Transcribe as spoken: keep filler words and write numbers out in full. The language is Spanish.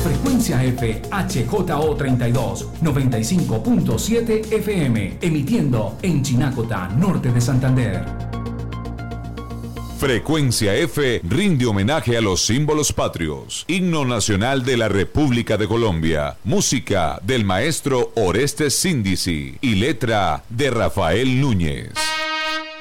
Frecuencia F H J O treinta y dos, noventa y cinco punto siete F M, emitiendo en Chinacota, norte de Santander. Frecuencia F rinde homenaje a los símbolos patrios. Himno nacional de la República de Colombia. Música del maestro Orestes Síndici y letra de Rafael Núñez.